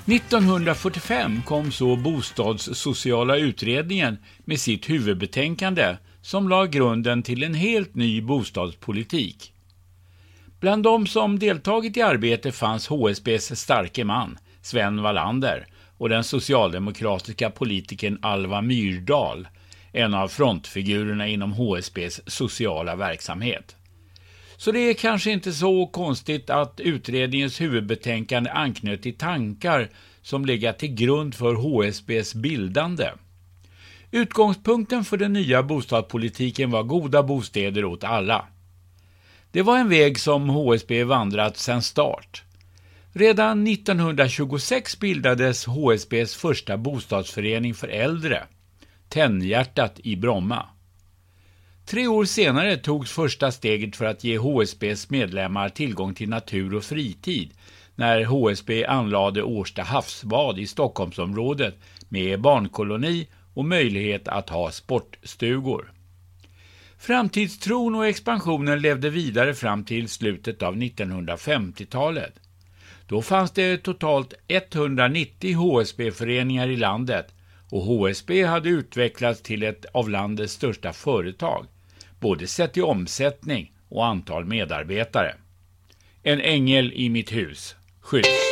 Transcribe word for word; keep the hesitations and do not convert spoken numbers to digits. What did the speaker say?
nittonhundrafyrtiofem kom så Bostadssociala utredningen med sitt huvudbetänkande som la grunden till en helt ny bostadspolitik. Bland de som deltagit i arbetet fanns H S B:s starke man, Sven Wallander, och den socialdemokratiska politikern Alva Myrdal, en av frontfigurerna inom H S B:s sociala verksamhet. Så det är kanske inte så konstigt att utredningens huvudbetänkande anknöt till tankar som legat till grund för H S B:s bildande. Utgångspunkten för den nya bostadspolitiken var goda bostäder åt alla. Det var en väg som H S B vandrat sedan start. Redan nittonhundratjugosex bildades H S B:s första bostadsförening för äldre, Tennhjärtat i Bromma. Tre år senare togs första steget för att ge H S B:s medlemmar tillgång till natur och fritid när H S B anlade Årsta havsbad i Stockholmsområdet med barnkoloni och möjlighet att ha sportstugor. Framtidstron och expansionen levde vidare fram till slutet av nittonhundrafemtiotalet. Då fanns det totalt etthundranittio H S B-föreningar i landet och H S B hade utvecklats till ett av landets största företag, både sett till omsättning och antal medarbetare. En ängel i mitt hus, skydds.